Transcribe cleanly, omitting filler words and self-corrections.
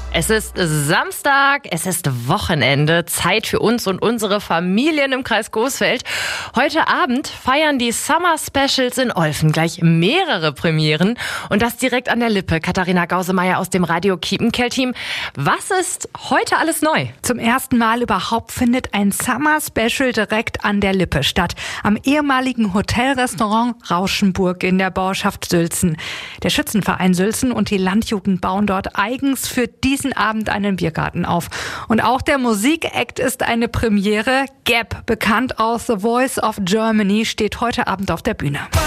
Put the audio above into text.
Es ist Samstag, es ist Wochenende, Zeit für uns und unsere Familien im Kreis Coesfeld. Heute Abend feiern die Summer Specials in Olfen gleich mehrere Premieren und das direkt an der Lippe. Katharina Gausemeyer aus dem Radio Kiepenkerl-Team. Was ist heute alles neu? Zum ersten Mal überhaupt findet ein Summer Special direkt an der Lippe statt. Am ehemaligen Hotelrestaurant Rauschenburg in der Bauerschaft Sülzen. Der Schützenverein Sülzen und die Landjugend bauen dort eigens für diesen Abend einen Biergarten auf. Und auch der Musik-Act ist eine Premiere. Gap, bekannt aus The Voice of Germany, steht heute Abend auf der Bühne.